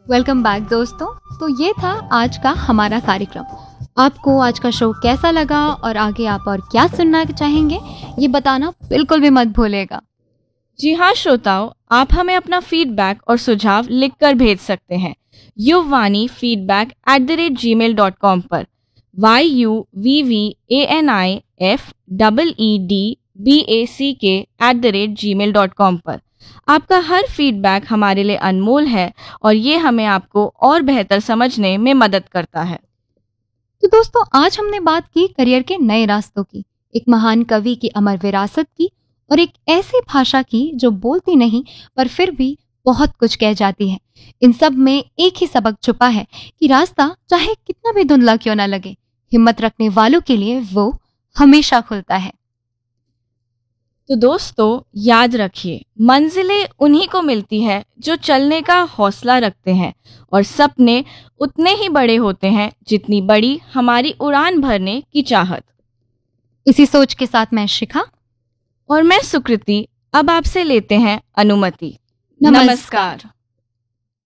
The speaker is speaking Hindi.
वेलकम बैक दोस्तों। तो ये था आज का हमारा कार्यक्रम। आपको आज का शो कैसा लगा और आगे आप और क्या सुनना चाहेंगे ये बताना बिल्कुल भी मत भूलेगा। जी हाँ श्रोताओ, आप हमें अपना फीडबैक और सुझाव लिखकर भेज सकते हैं yuvvanifeedback@gmail.com पर yuvvanifeedback@gmail.com पर। आपका हर फीडबैक हमारे लिए अनमोल है और ये हमें आपको और बेहतर समझने में मदद करता है। तो दोस्तों आज हमने बात की करियर के नए रास्तों की, एक महान कवि की अमर विरासत की और एक ऐसी भाषा की जो बोलती नहीं पर फिर भी बहुत कुछ कह जाती है। इन सब में एक ही सबक छुपा है कि रास्ता चाहे कितना भी धुंधला क्यों ना लगे, हिम्मत रखने वालों के लिए वो हमेशा खुलता है। तो दोस्तों याद रखिए, मंजिलें उन्हीं को मिलती है जो चलने का हौसला रखते हैं और सपने उतने ही बड़े होते हैं जितनी बड़ी हमारी उड़ान भरने की चाहत। इसी सोच के साथ मैं शिखा और मैं सुकृति अब आपसे लेते हैं अनुमति। नमस्कार। नमस्कार।